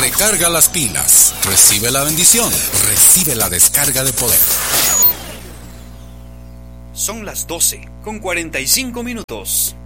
Recarga las pilas. Recibe la bendición. Recibe la descarga de poder. Son las 12:45.